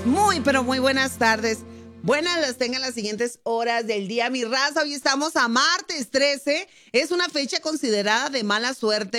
Muy, pero muy buenas tardes. Buenas las tengan las siguientes horas del día, mi raza. Hoy estamos a martes 13. Es una fecha considerada de mala suerte